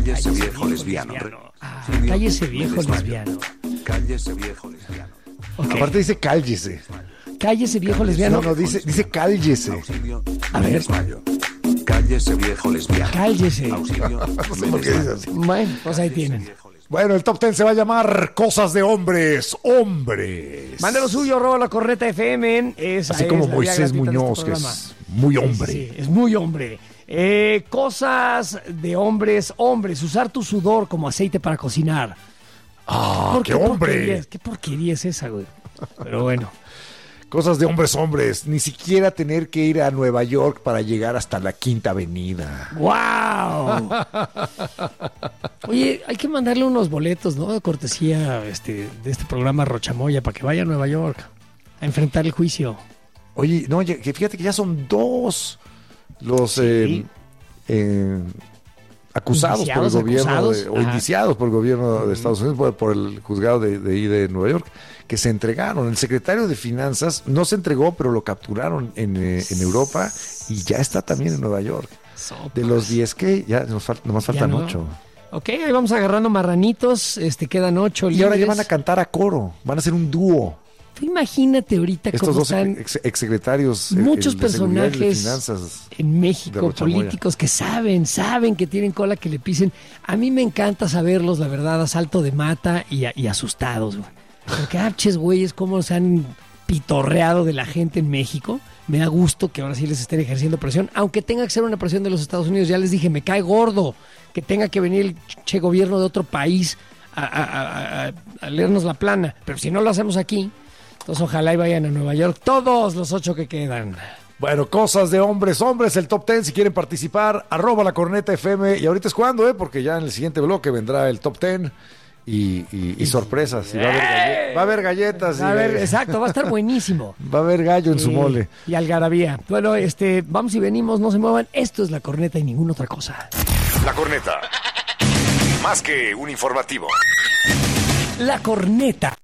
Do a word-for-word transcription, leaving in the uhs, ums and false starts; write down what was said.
Cállese viejo lesbiano. Ah, cállese viejo lesbiano. Cállese viejo lesbiano. Okay. Aparte dice cállese. Cállese viejo lesbiano. No, no, dice, dice cállese. A ver. Cállese viejo lesbiano. Cállese. No sé por qué dice así. Bueno, pues ahí tienen. Bueno, el top ten se va a llamar Cosas de Hombres, Hombres. Mande lo suyo, arroba la corneta F M. Esa Así es como la vía Moisés gratuita de Muñoz, este que programa. es muy hombre. Sí, sí, es muy hombre. Eh, cosas de hombres, hombres. Usar tu sudor como aceite para cocinar. ¡Ah, ¿Por qué hombre! porquería, ¿Qué porquería es esa, güey? Pero bueno. Cosas de hombres, hombres. Ni siquiera tener que ir a Nueva York para llegar hasta la Quinta Avenida. ¡Wow! Oye, hay que mandarle unos boletos, ¿no? De cortesía este, de este programa Rochamoya para que vaya a Nueva York a enfrentar el juicio. Oye, no, oye, que fíjate que ya son dos los eh, Sí. eh, acusados Indiciados, por el gobierno acusados. de- o Ajá. indiciados por el gobierno de Estados Unidos por, por el juzgado de, de ahí de Nueva York, que se entregaron. El secretario de Finanzas no se entregó, pero lo capturaron en, eh, en Europa y ya está también en Nueva York. Sopas. De los diez que ya nos falta, nomás Ya faltan no. ocho. Ok, ahí vamos agarrando marranitos. Este, quedan ocho Y ahora ya libres. van a cantar a coro, van a hacer un dúo. Tú imagínate ahorita Estos cómo dos están ex, exsecretarios. eh, muchos el de Seguridad y el de personajes Finanzas en de México, Rochamoya. políticos que saben, saben que tienen cola que le pisen. A mí me encanta saberlos, la verdad, a salto de mata y, a- y asustados, güey. Porque, ah, ches, güeyes, cómo se han pitorreado de la gente en México. Me da gusto que ahora sí les estén ejerciendo presión, aunque tenga que ser una presión de los Estados Unidos. Ya les dije, me cae gordo que tenga que venir el che gobierno de otro país a, a- a- a- a leernos la plana. Pero si no lo hacemos aquí, entonces ojalá y vayan a Nueva York todos los ocho que quedan. Bueno, cosas de hombres, hombres, el top ten, si quieren participar, arroba la corneta F M, y ahorita es cuando, ¿eh? Porque ya en el siguiente bloque vendrá el top ten y, y, y sorpresas, y va a haber, galle- va a haber galletas, y A ver, exacto, va a estar buenísimo. va a haber gallo en su Sí, mole. Y algarabía. Bueno, este, vamos y venimos, no se muevan. Esto es La Corneta y ninguna otra cosa. La corneta. Más que un informativo. La Corneta.